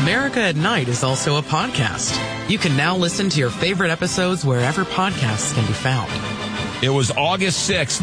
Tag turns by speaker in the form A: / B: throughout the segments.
A: America at Night is also a podcast. You can now listen to your favorite episodes wherever podcasts can be found.
B: It was August 6,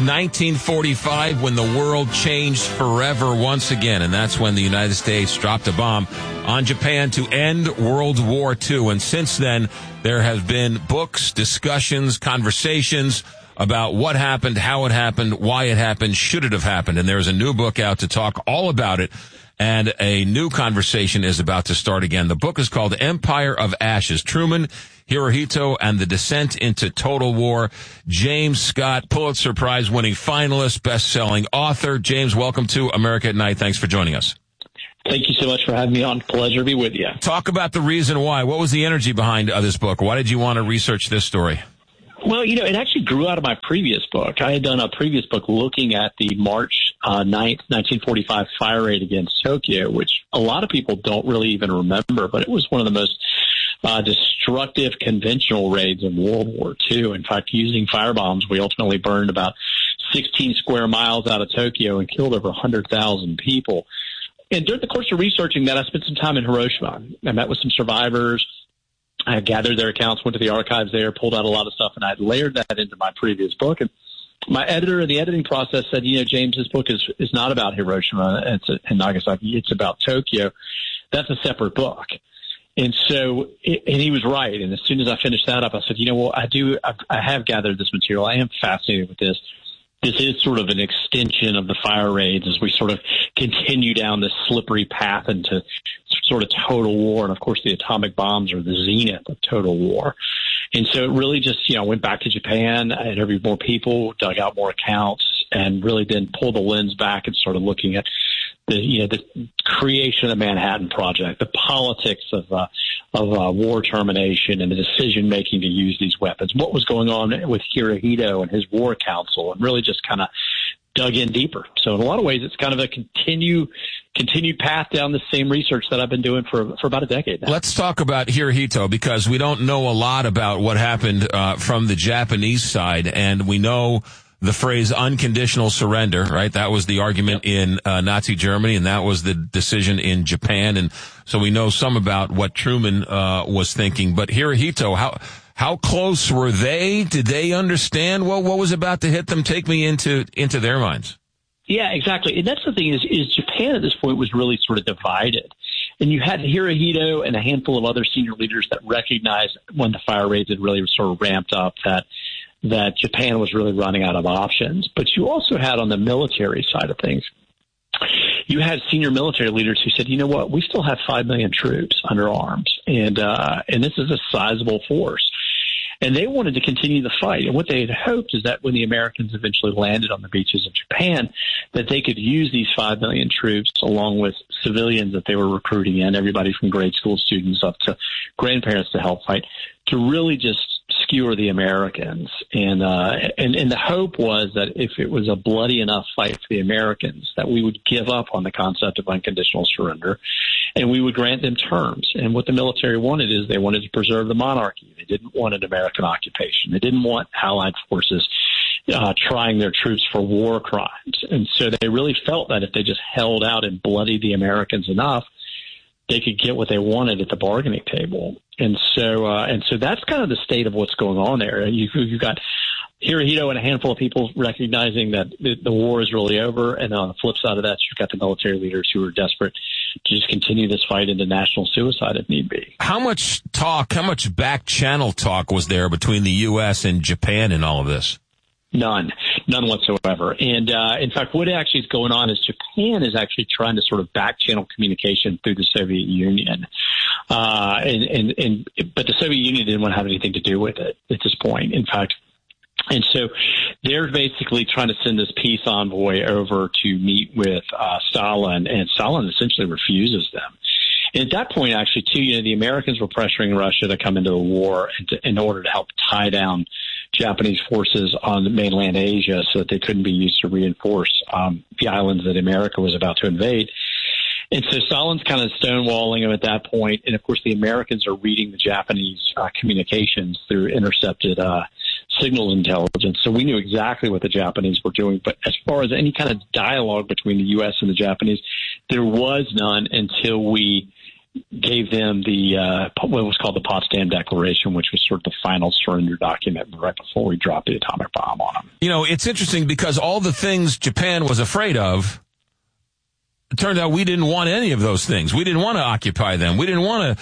B: 1945, when the world changed forever once again, and that's when the United States dropped a bomb on Japan to end World War II. And since then, there have been books, discussions, conversations about what happened, how it happened, why it happened, should it have happened. And there's a new book out to talk all about it, and a new conversation is about to start again. The book is called Empire of Ashes, Truman, Hirohito, and the Descent into Total War. James Scott, Pulitzer Prize-winning finalist, best-selling author. James, welcome to America at Night. Thanks for joining us.
C: Thank you so much for having me on. Pleasure to be with you.
B: Talk about the reason why. What was the energy behind this book? Why did you want to research this story?
C: Well, it actually grew out of my previous book. I had done a previous book looking at the March 9th, 1945 fire raid against Tokyo, which a lot of people don't really even remember, but it was one of the most destructive conventional raids in World War II. In fact, using firebombs, we ultimately burned about 16 square miles out of Tokyo and killed over 100,000 people. And during the course of researching that, I spent some time in Hiroshima. I met with some survivors. I gathered their accounts, went to the archives there, pulled out a lot of stuff, and I layered that into my previous book. And my editor in the editing process said, James, this book is not about Hiroshima and Nagasaki. It's about Tokyo. That's a separate book. And so, and he was right. And as soon as I finished that up, I said, I have gathered this material. I am fascinated with this. This is sort of an extension of the fire raids as we sort of continue down this slippery path into sort of total war. And of course, the atomic bombs are the zenith of total war. And so it really just, went back to Japan. I interviewed more people, dug out more accounts, and really then pulled the lens back and started looking at the creation of the Manhattan Project, the politics of war termination, and the decision making to use these weapons. What was going on with Hirohito and his war council, and really just kind of dug in deeper. So in a lot of ways, it's kind of a continued path down the same research that I've been doing for about a decade now.
B: Let's talk about Hirohito, because we don't know a lot about what happened from the Japanese side, and we know the phrase unconditional surrender, right? That was the argument in Nazi Germany, and that was the decision in Japan. And so we know some about what Truman was thinking. But Hirohito, how close were they? Did they understand what was about to hit them? Take me into their minds.
C: Yeah, exactly. And that's the thing is Japan at this point was really sort of divided. And you had Hirohito and a handful of other senior leaders that recognized when the fire raids had really sort of ramped up that Japan was really running out of options. But you also had on the military side of things, you had senior military leaders who said, we still have 5 million troops under arms, and this is a sizable force. And they wanted to continue the fight. And what they had hoped is that when the Americans eventually landed on the beaches of Japan, that they could use these 5 million troops along with civilians that they were recruiting in, everybody from grade school students up to grandparents to help fight, to really just skewer the Americans. And the hope was that if it was a bloody enough fight for the Americans, that we would give up on the concept of unconditional surrender and we would grant them terms. And what the military wanted is they wanted to preserve the monarchy. They didn't want an American occupation. They didn't want Allied forces trying their troops for war crimes. And so they really felt that if they just held out and bloodied the Americans enough, they could get what they wanted at the bargaining table. And so that's kind of the state of what's going on there. You've got Hirohito and a handful of people recognizing that the war is really over. And on the flip side of that, you've got the military leaders who are desperate to just continue this fight into national suicide if need be.
B: How much back channel talk was there between the U.S. and Japan in all of this?
C: None whatsoever. And in fact, what actually is going on is Japan is actually trying to sort of back channel communication through the Soviet Union. But the Soviet Union didn't want to have anything to do with it at this point. In fact, and so they're basically trying to send this peace envoy over to meet with Stalin, and Stalin essentially refuses them. And at that point, actually, too, the Americans were pressuring Russia to come into the war in order to help tie down Japanese forces on mainland Asia so that they couldn't be used to reinforce the islands that America was about to invade. And so Stalin's kind of stonewalling them at that point. And, of course, the Americans are reading the Japanese communications through intercepted signal intelligence. So we knew exactly what the Japanese were doing. But as far as any kind of dialogue between the U.S. and the Japanese, there was none until we gave them the what was called the Potsdam Declaration, which was sort of the final surrender document right before we dropped the atomic bomb on them.
B: You know, it's interesting because all the things Japan was afraid of, it turned out we didn't want any of those things. We didn't want to occupy them. We didn't want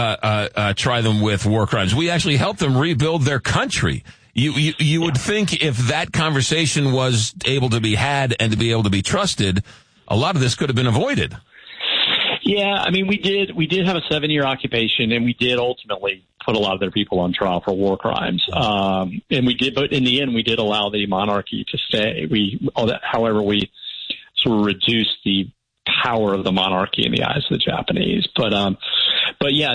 B: to try them with war crimes. We actually helped them rebuild their country. You would think if that conversation was able to be had and to be able to be trusted, a lot of this could have been avoided.
C: Yeah, I mean, we did have a 7-year occupation, and we did ultimately put a lot of their people on trial for war crimes. And we did, but in the end, we did allow the monarchy to stay. However, we sort of reduced the power of the monarchy in the eyes of the Japanese. But yeah,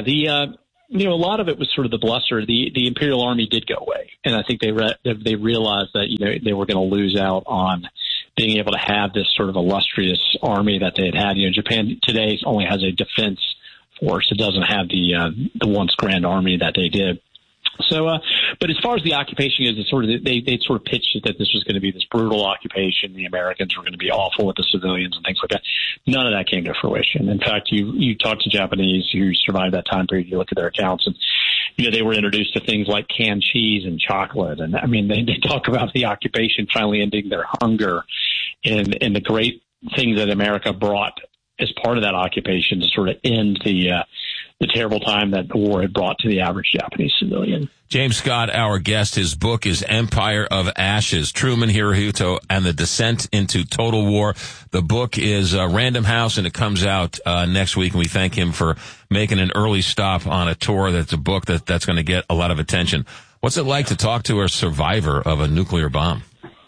C: a lot of it was sort of the bluster. The Imperial Army did go away, and I think they realized that they were going to lose out on being able to have this sort of illustrious army that they had. Japan today only has a defense force. It doesn't have the once grand army that they did. So, but as far as the occupation is, they sort of pitched it that this was going to be this brutal occupation. The Americans were going to be awful with the civilians and things like that. None of that came to fruition. In fact, you talk to Japanese who survived that time period, you look at their accounts, and they were introduced to things like canned cheese and chocolate. And I mean, they talk about the occupation finally ending their hunger and the great things that America brought as part of that occupation to sort of end the terrible time that the war had brought to the average Japanese civilian.
B: James Scott, our guest, his book is Empire of Ashes, Truman, Hirohito, and the Descent into Total War. The book is Random House, and it comes out next week, and we thank him for making an early stop on a tour. That's a book that's going to get a lot of attention. What's it like to talk to a survivor of a nuclear bomb?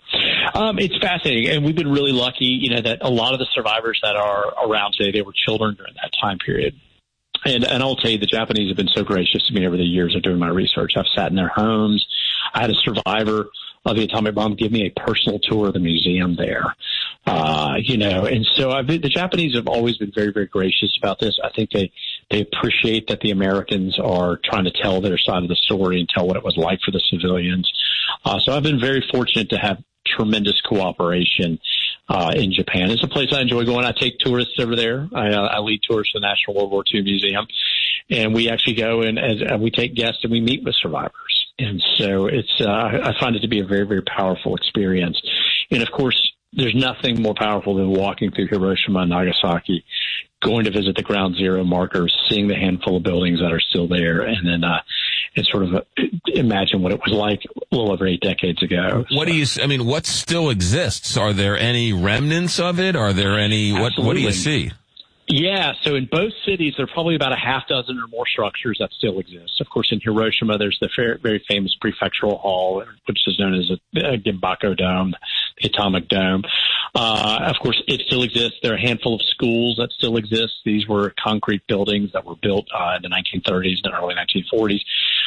C: It's fascinating, and we've been really lucky, that a lot of the survivors that are around today, they were children during that time period. And I'll tell you, the Japanese have been so gracious to me over the years of doing my research. I've sat in their homes. I had a survivor of the atomic bomb give me a personal tour of the museum there. And so the Japanese have always been very, very gracious about this. I think they appreciate that the Americans are trying to tell their side of the story and tell what it was like for the civilians. So I've been very fortunate to have tremendous cooperation in Japan. It's a place I enjoy going. I take tourists over there. I lead tours to the National World War II Museum, and we actually go and we take guests and we meet with survivors. And so I find it to be a very, very powerful experience. And of course, there's nothing more powerful than walking through Hiroshima and Nagasaki, going to visit the ground zero markers, seeing the handful of buildings that are still there, and then and sort of imagine what it was like a little over 8 decades ago.
B: What still exists? Are there any remnants of it? Are there any, what do you see?
C: Yeah, so in both cities, there are probably about a half dozen or more structures that still exist. Of course, in Hiroshima, there's the very famous prefectural hall, which is known as the Ginbaku Dome, the Atomic Dome. Of course, it still exists. There are a handful of schools that still exist. These were concrete buildings that were built in the 1930s and early 1940s.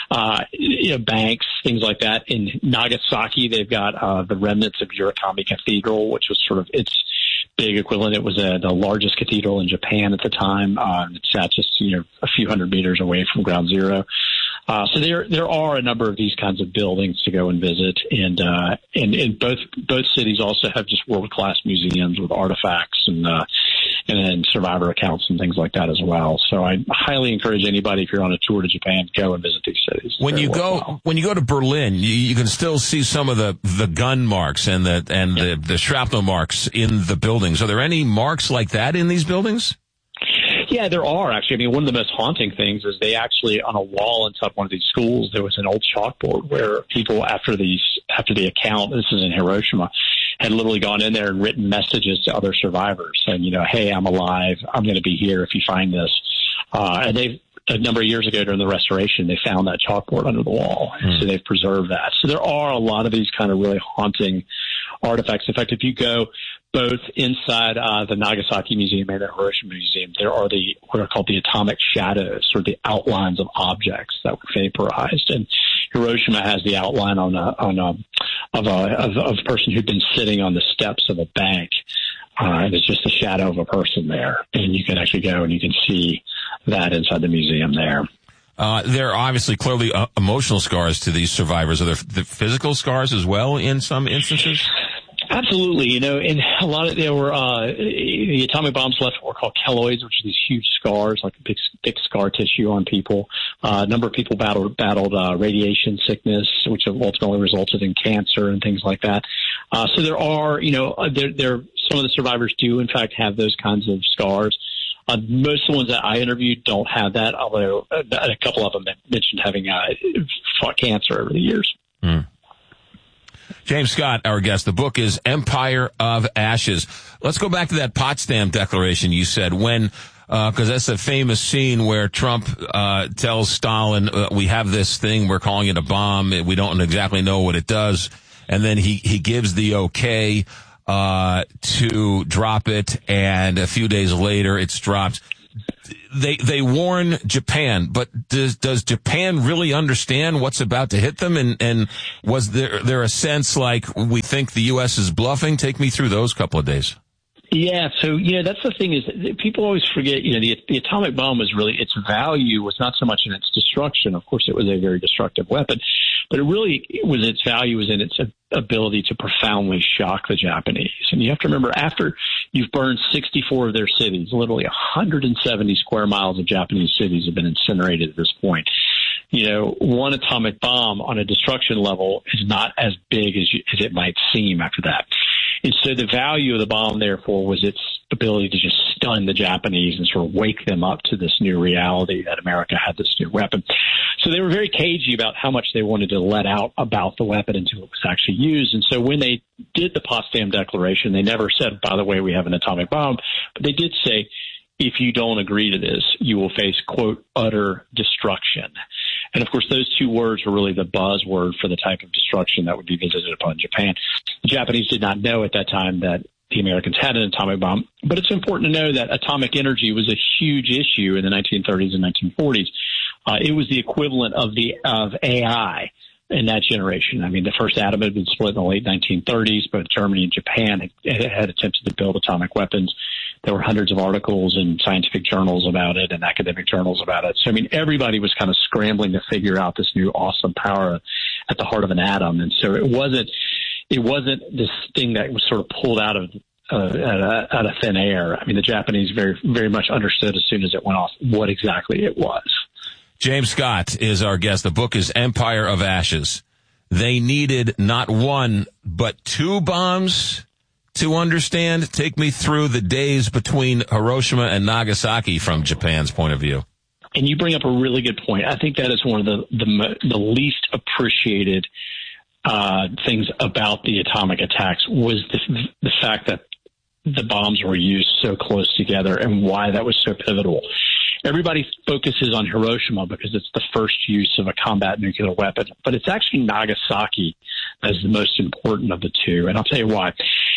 C: Banks, things like that. In Nagasaki, they've got the remnants of Urakami Cathedral, which was sort of its big equivalent. It was the largest cathedral in Japan at the time. It sat just a few hundred meters away from Ground Zero. So there are a number of these kinds of buildings to go and visit, and both cities also have just world class museums with artifacts and then survivor accounts and things like that as well. So I highly encourage anybody, if you're on a tour to Japan, go and visit these cities.
B: When you go to Berlin, you can still see some of the gun marks and the shrapnel marks in the buildings. Are there any marks like that in these buildings?
C: Yeah, there are actually. I mean, one of the most haunting things is they actually, on a wall inside one of these schools, there was an old chalkboard where people after the account, this is in Hiroshima, had literally gone in there and written messages to other survivors saying, hey, I'm alive. I'm going to be here if you find this. And a number of years ago during the restoration, they found that chalkboard under the wall. So they've preserved that. So there are a lot of these kind of really haunting artifacts. In fact, if you go both inside the Nagasaki Museum and the Hiroshima Museum, there are what are called the atomic shadows, or the outlines of objects that were vaporized. And Hiroshima has the outline of a person who'd been sitting on the steps of a bank. And it's just the shadow of a person there. And you can actually go and you can see that inside the museum there.
B: There are obviously clearly emotional scars to these survivors. Are there the physical scars as well in some instances?
C: Absolutely. And a lot of there were the atomic bombs left what were called keloids, which are these huge scars, like big thick scar tissue on people. A number of people battled radiation sickness, which ultimately resulted in cancer and things like that. So there are, some of the survivors do in fact have those kinds of scars. Most of the ones that I interviewed don't have that, although a couple of them mentioned having fought cancer over the years.
B: Mm. James Scott, our guest. The book is Empire of Ashes. Let's go back to that Potsdam Declaration you said when, because that's a famous scene where Trump tells Stalin, we have this thing, we're calling it a bomb, we don't exactly know what it does, and then he gives the okay to drop it, and a few days later it's dropped. They warn Japan, but does Japan really understand what's about to hit them? And was there a sense like we think the U.S. is bluffing? Take me through those couple of days.
C: Yeah, so that's the thing is people always forget. The atomic bomb was really its value was not so much in its destruction. Of course, it was a very destructive weapon, but its value was in its ability to profoundly shock the Japanese. And you have to remember, after you've burned 64 of their cities, literally 170 square miles of Japanese cities have been incinerated at this point. One atomic bomb on a destruction level is not as big as it might seem after that. And so the value of the bomb, therefore, was its ability to just stun the Japanese and sort of wake them up to this new reality that America had this new weapon. So they were very cagey about how much they wanted to let out about the weapon until it was actually used. And so when they did the Potsdam Declaration, they never said, by the way, we have an atomic bomb, but they did say, if you don't agree to this, you will face, quote, utter destruction. And, of course, those two words were really the buzzword for the type of destruction that would be visited upon Japan. The Japanese did not know at that time that the Americans had an atomic bomb. But it's important to know that atomic energy was a huge issue in the 1930s and 1940s. It was the equivalent of AI in that generation. I mean, the first atom had been split in the late 1930s. Both Germany and Japan had attempted to build atomic weapons. There were hundreds of articles in scientific journals about it and academic journals about it. So, I mean, everybody was kind of scrambling to figure out this new awesome power at the heart of an atom. And so it wasn't this thing that was sort of pulled out of thin air. I mean, the Japanese very, very much understood as soon as it went off what exactly it was.
B: James Scott is our guest. The book is Empire of Ashes. They needed not one, but two bombs to understand. Take me through the days between Hiroshima and Nagasaki from Japan's point of view.
C: And you bring up a really good point. I think that is one of the least appreciated things about the atomic attacks was the fact that the bombs were used so close together and why that was so pivotal. Everybody focuses on Hiroshima because it's the first use of a combat nuclear weapon, but it's actually Nagasaki that is the most important of the two, and I'll tell you why.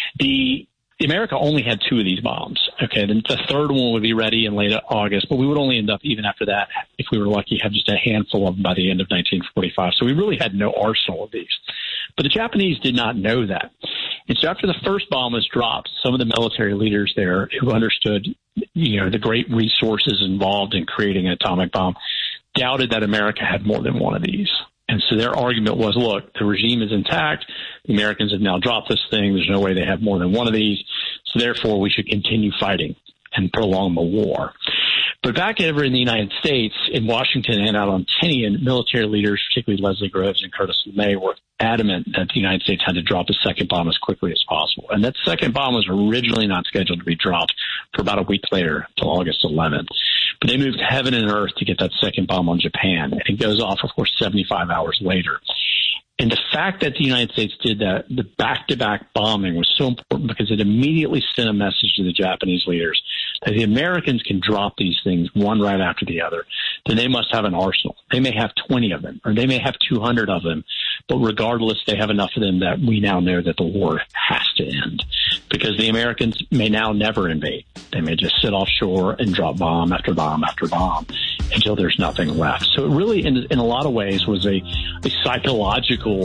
C: America only had two of these bombs. Okay, then the third one would be ready in late August, but we would only end up, even after that, if we were lucky, have just a handful of them by the end of 1945. So we really had no arsenal of these. But the Japanese did not know that. And so after the first bomb was dropped, some of the military leaders there who understood, the great resources involved in creating an atomic bomb doubted that America had more than one of these. And so their argument was, look, the regime is intact. The Americans have now dropped this thing. There's no way they have more than one of these. So therefore, we should continue fighting and prolong the war. But back over in the United States, in Washington and out on Tinian, military leaders, particularly Leslie Groves and Curtis LeMay, were adamant that the United States had to drop the second bomb as quickly as possible. And that second bomb was originally not scheduled to be dropped for about a week later, until August 11th. But they moved heaven and earth to get that second bomb on Japan. And it goes off, of course, 75 hours later. And the fact that the United States did that, the back-to-back bombing, was so important because it immediately sent a message to the Japanese leaders that the Americans can drop these things one right after the other. Then they must have an arsenal. They may have 20 of them, or they may have 200 of them, but regardless, they have enough of them that we now know that the war has to end because the Americans may now never invade. They may just sit offshore and drop bomb after bomb after bomb until there's nothing left. So it really, in a lot of ways, was a psychological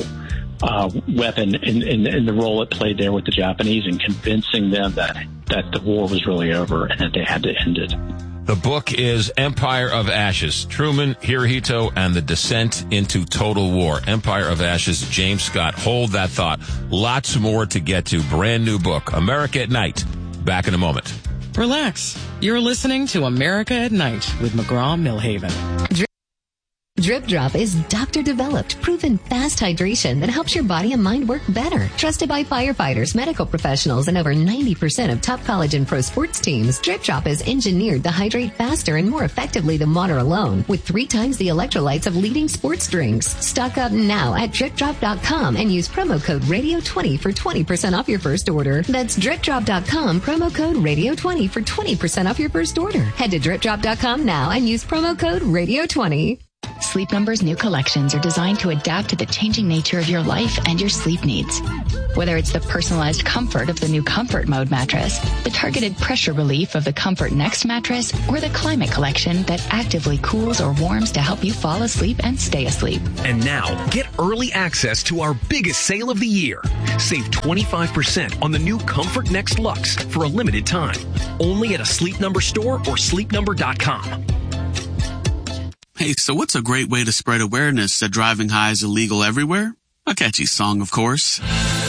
C: weapon in the role it played there with the Japanese in convincing them that the war was really over and that they had to end it.
B: The book is Empire of Ashes, Truman, Hirohito, and the Descent into Total War. Empire of Ashes, James Scott. Hold that thought. Lots more to get to. Brand new book, America at Night. Back in a moment.
A: Relax. You're listening to America at Night with McGraw-Milhaven.
D: Drip Drop is doctor-developed, proven fast hydration that helps your body and mind work better. Trusted by firefighters, medical professionals, and over 90% of top college and pro sports teams, Drip Drop is engineered to hydrate faster and more effectively than water alone, with 3 times the electrolytes of leading sports drinks. Stock up now at DripDrop.com and use promo code Radio20 for 20% off your first order. That's DripDrop.com, promo code Radio20 for 20% off your first order. Head to DripDrop.com now and use promo code Radio20.
E: Sleep Number's new collections are designed to adapt to the changing nature of your life and your sleep needs. Whether it's the personalized comfort of the new Comfort Mode mattress, the targeted pressure relief of the Comfort Next mattress, or the Climate Collection that actively cools or warms to help you fall asleep and stay asleep.
F: And now, get early access to our biggest sale of the year. Save 25% on the new Comfort Next Luxe for a limited time. Only at a Sleep Number store or sleepnumber.com.
G: Hey, so what's a great way to spread awareness that driving high is illegal everywhere? A catchy song, of course.